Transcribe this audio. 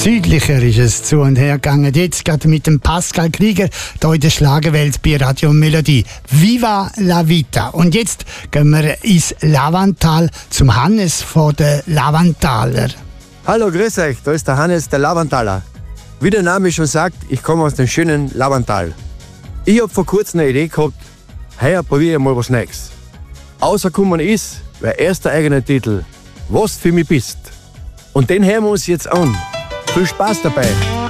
Südlicher ist es zu und her gegangen. Jetzt gerade mit dem Pascal Krieger hier in der Schlagerwelt bei Radio Melodie. Viva la Vita. Und jetzt gehen wir ins Lavantal zum Hannes von den Lavantaler. Hallo, grüß euch, da ist der Hannes, der Lavantaler. Wie der Name schon sagt, ich komme aus dem schönen Lavantal. Ich habe vor kurzem eine Idee gehabt, heuer probiere ich mal was Neues. Außerkommen ist mein erster eigener Titel, Was für mich bist. Und den hören wir uns jetzt an. Viel Spaß dabei!